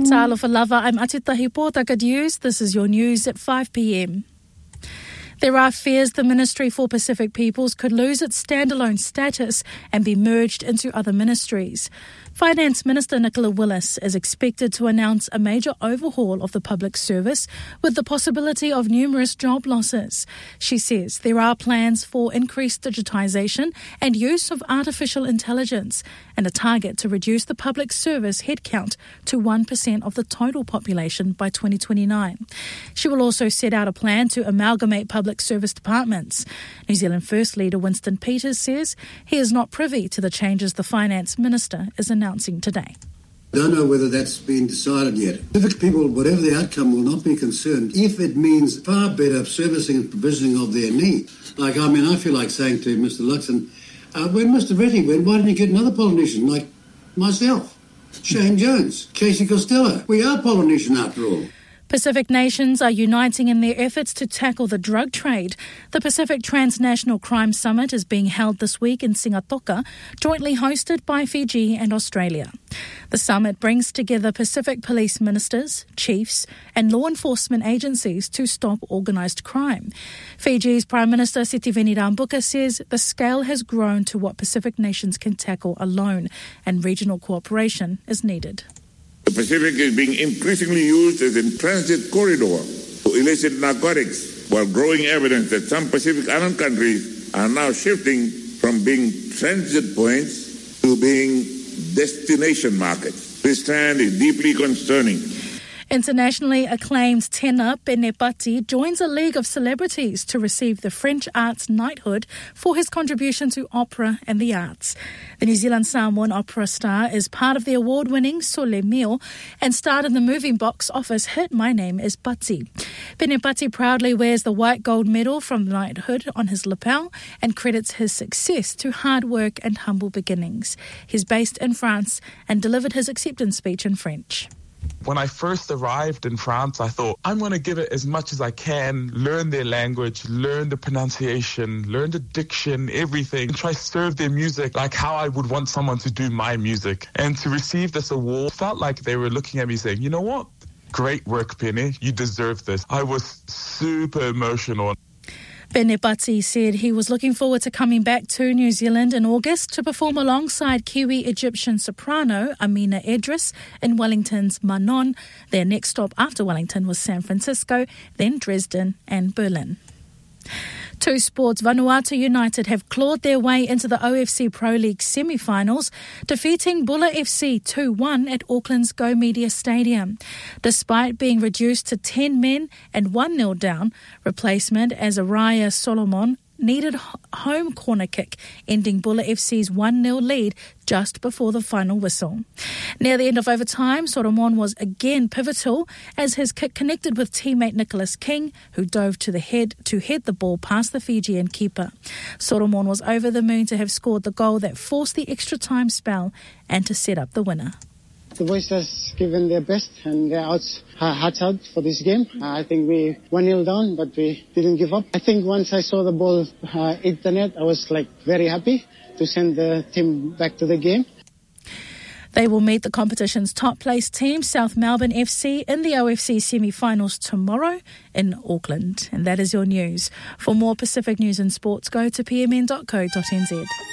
Ta'alofa lava, I'm Atitahi Pōtaka News. This is your news at 5 p.m. There are fears the Ministry for Pacific Peoples could lose its standalone status and be merged into other ministries. Finance Minister Nicola Willis is expected to announce a major overhaul of the public service with the possibility of numerous job losses. She says there are plans for increased digitisation and use of artificial intelligence and a target to reduce the public service headcount to 1% of the total population by 2029. She will also set out a plan to amalgamate public service departments. New Zealand First Leader Winston Peters says he is not privy to the changes the Finance Minister is announcing today. I don't know whether that's been decided yet. Pacific people, whatever the outcome, will not be concerned if it means far better servicing and provisioning of their needs. I feel like saying to Mr. Luxon, when Mr. Retty went, why didn't you get another Polynesian like myself? Shane Jones, Casey Costello. We are Polynesian after all. Pacific nations are uniting in their efforts to tackle the drug trade. The Pacific Transnational Crime Summit is being held this week in Singatoka, jointly hosted by Fiji and Australia. The summit brings together Pacific police ministers, chiefs and law enforcement agencies to stop organised crime. Fiji's Prime Minister Sitiveni Rabuka says the scale has grown to what Pacific nations can tackle alone and regional cooperation is needed. The Pacific is being increasingly used as a transit corridor to illicit narcotics, while growing evidence that some Pacific Island countries are now shifting from being transit points to being destination markets. This trend is deeply concerning. Internationally acclaimed tenor Pene Pati joins a league of celebrities to receive the French Arts Knighthood for his contribution to opera and the arts. The New Zealand Samoan opera star is part of the award-winning Sole Mio and starred in the moving box office hit My Name is Pati. Pene Pati proudly wears the white gold medal from the knighthood on his lapel and credits his success to hard work and humble beginnings. He's based in France and delivered his acceptance speech in French. When I first arrived in France, I thought, I'm going to give it as much as I can, learn their language, learn the pronunciation, learn the diction, everything, and try to serve their music like how I would want someone to do my music. And to receive this award felt like they were looking at me saying, you know what? Great work, Pene. You deserve this. I was super emotional. Pene Pati said he was looking forward to coming back to New Zealand in August to perform alongside Kiwi-Egyptian soprano Amina Idris in Wellington's Manon. Their next stop after Wellington was San Francisco, then Dresden and Berlin. Two sports, Vanuatu United have clawed their way into the OFC Pro League semi-finals, defeating Bulla FC 2-1 at Auckland's Go Media Stadium. Despite being reduced to 10 men and 1-0 down, replacement Azariah Solomon needed home corner kick, ending Bulla FC's 1-0 lead just before the final whistle. Near the end of overtime, Solomon was again pivotal as his kick connected with teammate Nicholas King, who dove to head the ball past the Fijian keeper. Solomon was over the moon to have scored the goal that forced the extra time spell and to set up the winner. The boys has given their best and their hearts out for this game. I think we 1-0 down, but we didn't give up. I think once I saw the ball hit the net, I was very happy to send the team back to the game. They will meet the competition's top-placed team, South Melbourne FC, in the OFC semi-finals tomorrow in Auckland. And that is your news. For more Pacific news and sports, go to pmn.co.nz.